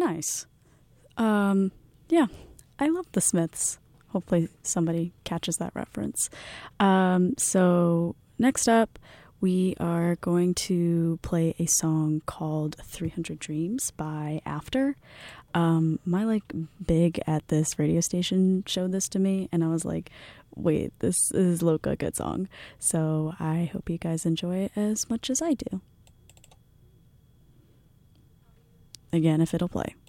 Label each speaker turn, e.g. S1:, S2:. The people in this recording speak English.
S1: Nice. Yeah, I love the Smiths. Hopefully somebody catches that reference. So next up, we are going to play a song called 300 Dreams by After. My big at this radio station showed this to me, and I was like, wait, this is loca a good song. So I hope you guys enjoy it as much as I do. Again, if it'll play.